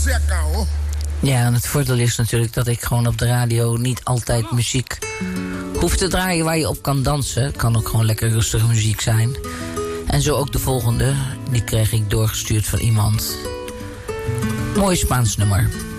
Ja, en het voordeel is natuurlijk dat ik gewoon op de radio niet altijd muziek hoef te draaien waar je op kan dansen. Het kan ook gewoon lekker rustige muziek zijn. En zo ook de volgende, die kreeg ik doorgestuurd van iemand. Mooi Spaans nummer.